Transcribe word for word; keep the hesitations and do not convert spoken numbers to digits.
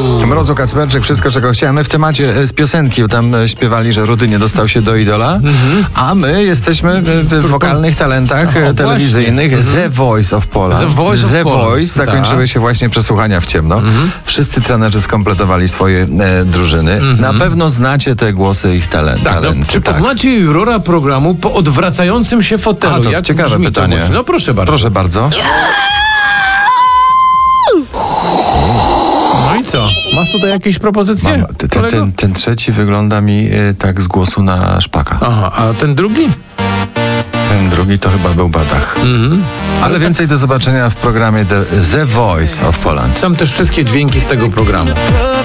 Mrozu Kacperczyk, Wszystko, czego chciałem. My w temacie e, z piosenki, tam e, śpiewali, że Rudy nie dostał się do Idola, mhm. a my jesteśmy w, w wokalnych talentach e, telewizyjnych. Mhm. The Voice of Poland. The Voice, of The Poland. Voice zakończyły tak. się właśnie przesłuchania w ciemno. Mhm. Wszyscy trenerzy skompletowali swoje e, drużyny. Mhm. Na pewno znacie te głosy ich talent, tak, talenty. No, czy tak. poznacie jurora programu po odwracającym się fotelu? A, to Jak ciekawe brzmi pytanie. To no proszę bardzo. Proszę bardzo. No i co? Masz tutaj jakieś propozycje? Mam, ten, ten, ten, ten trzeci wygląda mi y, tak z głosu na Szpaka. Aha, a ten drugi? Ten drugi to chyba był Badach. Mhm. Ale więcej do zobaczenia w programie The, The Voice of Poland. Tam też wszystkie dźwięki z tego programu.